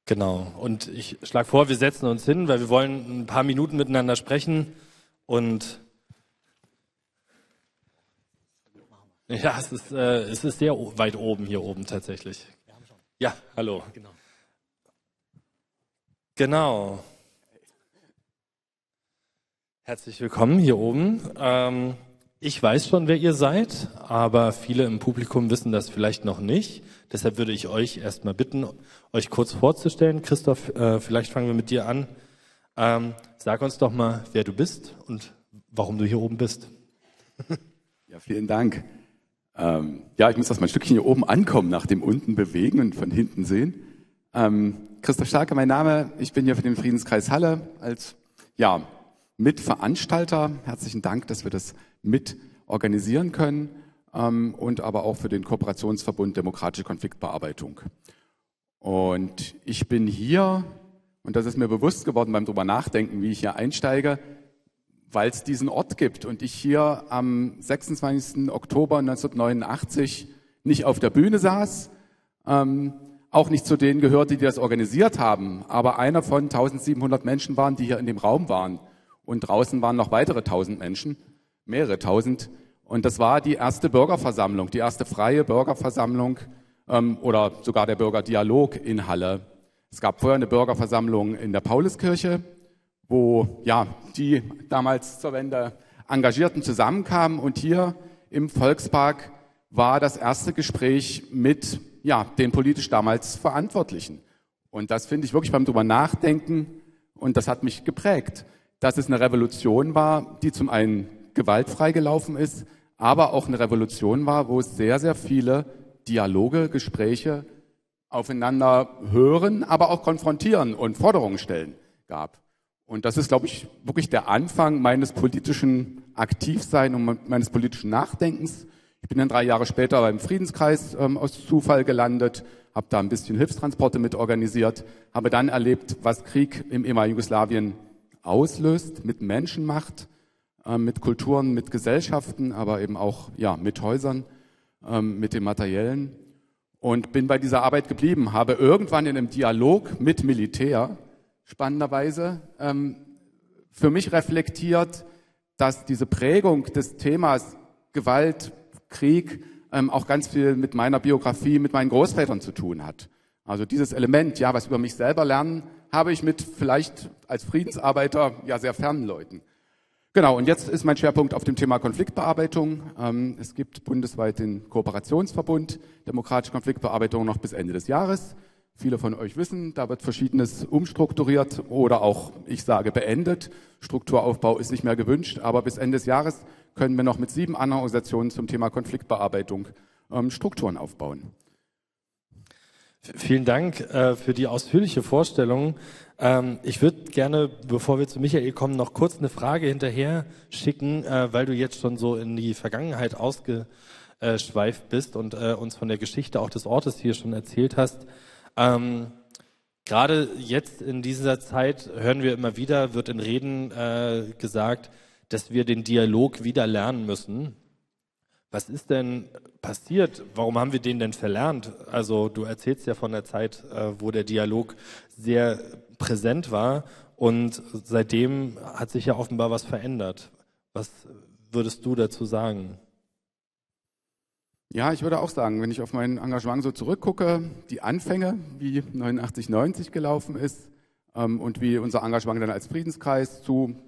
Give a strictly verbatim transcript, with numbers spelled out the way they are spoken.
Genau. Und ich schlage vor, wir setzen uns hin, weil wir wollen ein paar Minuten miteinander sprechen. Und ja, es ist, äh, es ist sehr weit oben hier oben tatsächlich. Ja, hallo. Genau. Genau. Herzlich willkommen hier oben. Ähm, ich weiß schon, wer ihr seid, aber viele im Publikum wissen das vielleicht noch nicht. Deshalb würde ich euch erstmal bitten, euch kurz vorzustellen. Christoph, äh, vielleicht fangen wir mit dir an. Ähm, sag uns doch mal, wer du bist und warum du hier oben bist. Ja, vielen Dank. Ähm, ja, ich muss erst mal ein Stückchen hier oben ankommen, nach dem unten bewegen und von hinten sehen. Ähm, Christoph Starke, mein Name. Ich bin hier für den Friedenskreis Halle als ja, Mitveranstalter. Herzlichen Dank, dass wir das mit organisieren können. Ähm, und aber auch für den Kooperationsverbund Demokratische Konfliktbearbeitung. Und ich bin hier, und das ist mir bewusst geworden beim drüber nachdenken, wie ich hier einsteige, weil es diesen Ort gibt und ich hier am sechsundzwanzigsten Oktober neunzehnhundertneunundachtzig nicht auf der Bühne saß, ähm, auch nicht zu denen gehörte, die das organisiert haben, aber einer von eintausendsiebenhundert Menschen waren, die hier in dem Raum waren. Und draußen waren noch weitere tausend Menschen, mehrere tausend. Und das war die erste Bürgerversammlung, die erste freie Bürgerversammlung ähm, oder sogar der Bürgerdialog in Halle. Es gab vorher eine Bürgerversammlung in der Pauluskirche, wo ja die damals zur Wende Engagierten zusammenkamen. Und hier im Volkspark war das erste Gespräch mit ja, den politisch damals Verantwortlichen. Und das finde ich wirklich beim drüber nachdenken, und das hat mich geprägt, dass es eine Revolution war, die zum einen gewaltfrei gelaufen ist, aber auch eine Revolution war, wo es sehr, sehr viele Dialoge, Gespräche, aufeinander hören, aber auch konfrontieren und Forderungen stellen gab. Und das ist, glaube ich, wirklich der Anfang meines politischen Aktivseins und meines politischen Nachdenkens. Ich bin dann drei Jahre später beim Friedenskreis ähm, aus Zufall gelandet, habe da ein bisschen Hilfstransporte mit organisiert, habe dann erlebt, was Krieg im ehemaligen Jugoslawien auslöst, mit Menschen macht, äh, mit Kulturen, mit Gesellschaften, aber eben auch ja, mit Häusern, ähm, mit dem Materiellen. Und bin bei dieser Arbeit geblieben, habe irgendwann in einem Dialog mit Militär spannenderweise ähm, für mich reflektiert, dass diese Prägung des Themas Gewalt, Krieg ähm, auch ganz viel mit meiner Biografie, mit meinen Großvätern zu tun hat. Also dieses Element, ja, was über mich selber lernen, habe ich mit vielleicht als Friedensarbeiter ja sehr fernen Leuten. Genau, und jetzt ist mein Schwerpunkt auf dem Thema Konfliktbearbeitung. Ähm, es gibt bundesweit den Kooperationsverbund Demokratische Konfliktbearbeitung noch bis Ende des Jahres. Viele von euch wissen, da wird Verschiedenes umstrukturiert oder auch, ich sage, beendet. Strukturaufbau ist nicht mehr gewünscht, aber bis Ende des Jahres können wir noch mit sieben anderen Organisationen zum Thema Konfliktbearbeitung ähm, Strukturen aufbauen. Vielen Dank äh, für die ausführliche Vorstellung. Ähm, ich würde gerne, bevor wir zu Michael kommen, noch kurz eine Frage hinterher schicken, äh, weil du jetzt schon so in die Vergangenheit ausgeschweift bist und äh, uns von der Geschichte auch des Ortes hier schon erzählt hast. Ähm, gerade jetzt in dieser Zeit hören wir immer wieder, wird in Reden äh, gesagt, dass wir den Dialog wieder lernen müssen. Was ist denn passiert? Warum haben wir den denn verlernt? Also du erzählst ja von der Zeit, äh, wo der Dialog sehr präsent war und seitdem hat sich ja offenbar was verändert. Was würdest du dazu sagen? Ja, ich würde auch sagen, wenn ich auf mein Engagement so zurückgucke, die Anfänge, wie neunundachtzig, neunzig gelaufen ist ähm, und wie unser Engagement dann als Friedenskreis zu